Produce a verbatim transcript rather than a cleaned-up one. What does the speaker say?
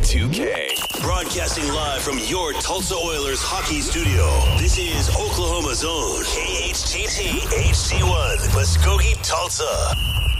two K. Broadcasting live from your Tulsa Oilers hockey studio. This is Oklahoma's own K H T T H C one, Muskogee, Tulsa.